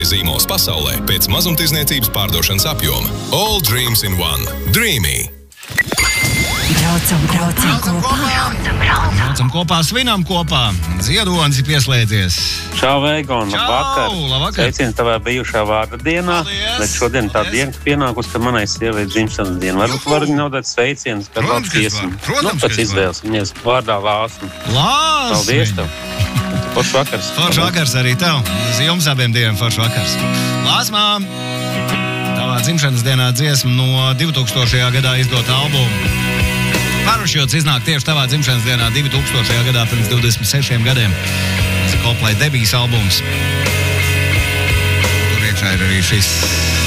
Zīmols pasaulē pēc mazumtirdzniecības pārdošanas apjoma. All dreams in one. Dreamy. Braucam kopā, svinam kopā. Ziedonis ir pieslēdzies. Čau, Egon, labvakar. Sveiciens tavā bijušā vārda dienā. Bet šodien tā diena pienākus, ka manai sievai dzimšanas diena. Varbūt var nodot sveicienus, kad vēl tiesam. Pēc izvēles viņas vārdā Lāsma. Paldies tev. Foršs vakars. Foršs vakars arī tev. Jums abiem diviem foršs vakars. Lāsmā, tavā dzimšanas dienā dziesma no 2000. gadā izdota albumu. Parušjots iznāk tieši tavā dzimšanas dienā 2000. gadā pirms 26 gadiem. Tas ir Coldplay debijas albums. Tur iekšā ir arī šis